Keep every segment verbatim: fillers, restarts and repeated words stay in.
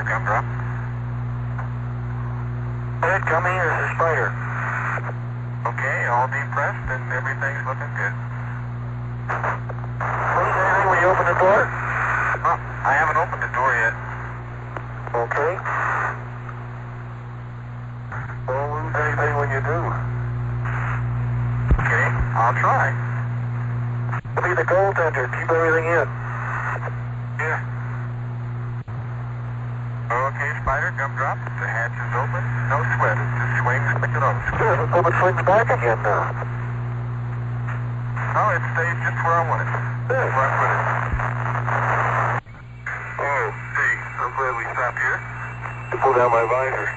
come drop. Ed, come here, this is Spider. Okay, all depressed and everything's looking good. Lose anything when you open the door? Oh, I haven't opened the door yet. Okay. Don't lose anything when you do. Okay, I'll try. Be the goaltender, keep everything in. Yeah. Okay, Spider, gum drop. The hatch is open. No sweat. It just swings like it always. Let's hope it swings back again now. No, it stays just where I want it. That's where I put it. Oh, hey, I'm glad we stopped here. To pull down my visor.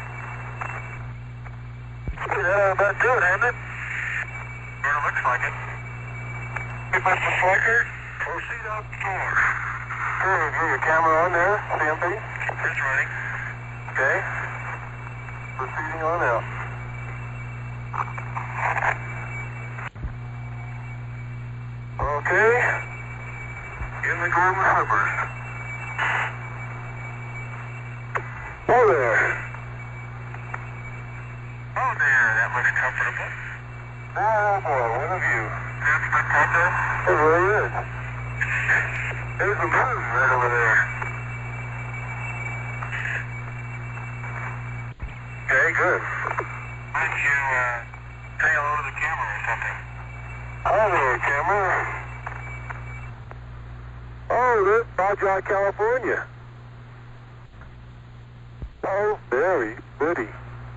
Yeah, about do it, hasn't it? Sort of looks like it. Hey, Mister Slicker, proceed outdoors. Hey, have you your camera on there, C M P? It's running. Okay. Proceeding on out. Okay. In the golden slippers. Oh there. Oh there, that looks comfortable. Oh boy, what a view. That's spectacular. It really is. There's a moon right over there. Okay, good. Why don't you uh, say hello to the camera or something? Hello there, camera. Oh, there's Baja, California. Oh, very pretty.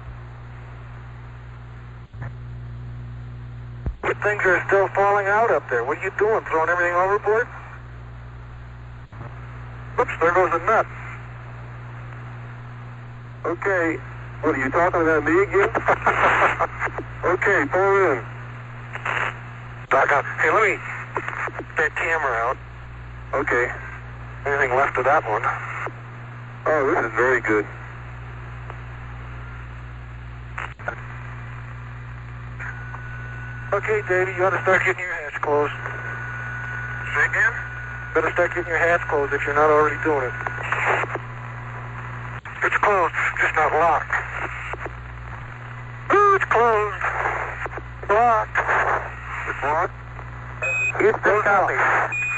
Good things are still falling out up there. What are you doing? Throwing everything overboard? Oops, there goes a nut. Okay. What, are you talking about me again? Okay, pull in. Back up. Hey, let me get that camera out. Okay. Anything left of that one? Oh, this is very good. Okay, Davey, you ought to start getting your hatch closed. Say again? You better start getting your hatch closed if you're not already doing it. It's closed, just not locked. Ooh, it's closed. Locked. It's locked? It's the copy.